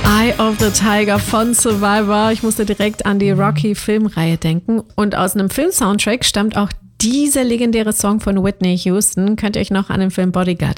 Eye of the Tiger von Survivor. Ich musste direkt an die Rocky-Filmreihe denken. Und aus einem Film-Soundtrack stammt auch dieser legendäre Song von Whitney Houston. Könnt ihr euch noch an den Film Bodyguard